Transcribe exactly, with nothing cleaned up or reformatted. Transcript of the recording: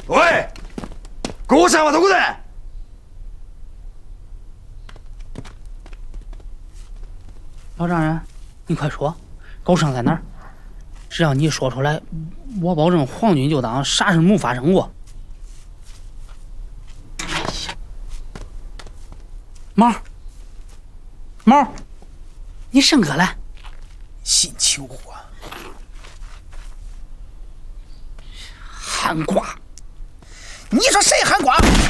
喂，高山はどこだ？ 老丈人，你快说，高山在哪儿？只要你说出来，我保证皇军就当啥事没发生过。哎呀，毛毛，你甚个来？ 新秋花， 汉瓜， 你说谁喊瓜？